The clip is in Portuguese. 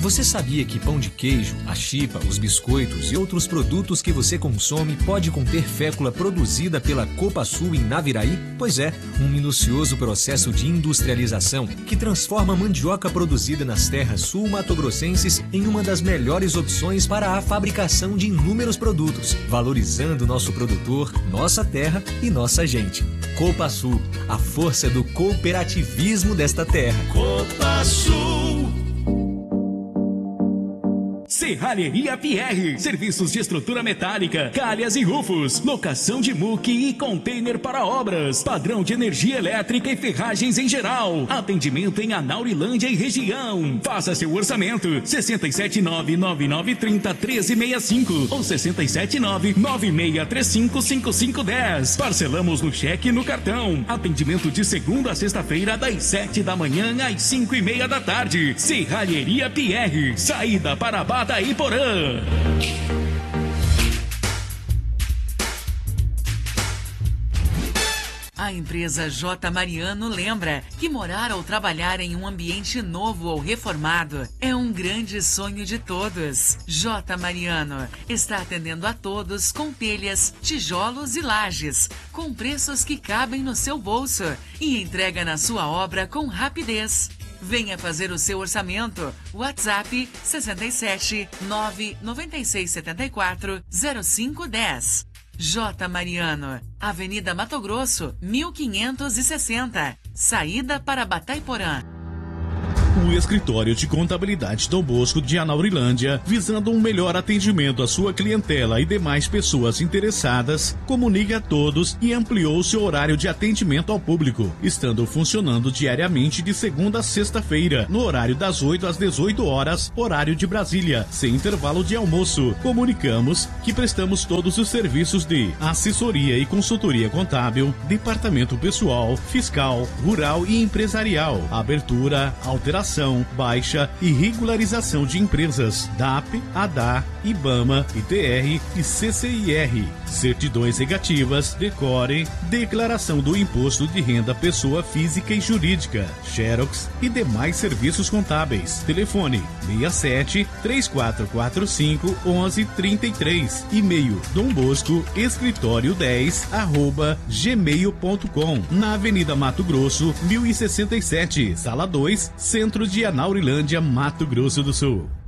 Você sabia que pão de queijo, a chipa, os biscoitos e outros produtos que você consome pode conter fécula produzida pela Copasul em Naviraí? Pois é, um minucioso processo de industrialização que transforma a mandioca produzida nas terras sul-matogrossenses em uma das melhores opções para a fabricação de inúmeros produtos, valorizando nosso produtor, nossa terra e nossa gente. Copasul, a força do cooperativismo desta terra. Copasul. Serralheria Pierre, serviços de estrutura metálica, calhas e rufos, locação de muque e container para obras, padrão de energia elétrica e ferragens em geral, atendimento em Anaurilândia e região. Faça seu orçamento, 679-9930-1365 ou 679-9635-5510. Parcelamos no cheque e no cartão. Atendimento de segunda a sexta-feira das 7 da manhã às 5:30 da tarde. Serralheria Pierre, saída para Bataíporã. A empresa J. Mariano lembra que morar ou trabalhar em um ambiente novo ou reformado é um grande sonho de todos. J. Mariano está atendendo a todos com telhas, tijolos e lajes, com preços que cabem no seu bolso e entrega na sua obra com rapidez. Venha fazer o seu orçamento. WhatsApp 67 996 74 0510. J. Mariano, Avenida Mato Grosso, 1560. Saída para Bataiporã. O Escritório de Contabilidade Dom Bosco de Anaurilândia, visando um melhor atendimento à sua clientela e demais pessoas interessadas, comunica a todos e ampliou seu horário de atendimento ao público, estando funcionando diariamente de segunda a sexta-feira, no horário das 8 às 18 horas, horário de Brasília, sem intervalo de almoço. Comunicamos que prestamos todos os serviços de assessoria e consultoria contábil, departamento pessoal, fiscal, rural e empresarial, abertura, alteração, baixa e regularização de empresas, DAP, ADA, IBAMA, ITR e CCIR, certidões negativas, decore, declaração do imposto de renda pessoa física e jurídica, xerox e demais serviços contábeis. Telefone 67 3445 1133. E-mail dombosco escritório 10@gmail.com, na Avenida Mato Grosso 1067, Sala 2, Centro de Anaurilândia, Mato Grosso do Sul.